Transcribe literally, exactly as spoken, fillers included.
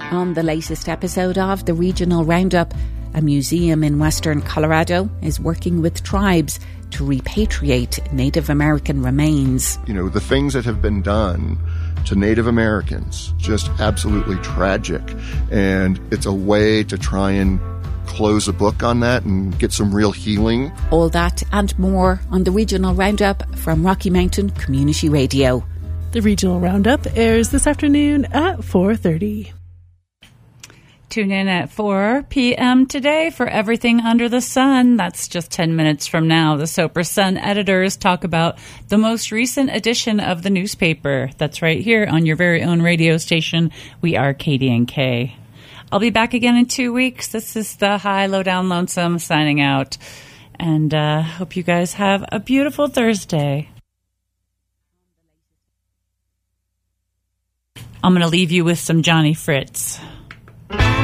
On the latest episode of the Regional Roundup, a museum in western Colorado is working with tribes to repatriate Native American remains. You know, the things that have been done to Native Americans, just absolutely tragic. And it's a way to try and close a book on that and get some real healing. All that and more on the Regional Roundup from Rocky Mountain Community Radio. The Regional Roundup airs this afternoon at four thirty. Tune in at four p.m. today for Everything Under the Sun. That's just ten minutes from now. The Soper Sun editors talk about the most recent edition of the newspaper. That's right here on your very own radio station. We are K D N K. I'll be back again in two weeks. This is the High Low Down Lonesome signing out. And uh, hope you guys have a beautiful Thursday. I'm going to leave you with some Johnny Fritz.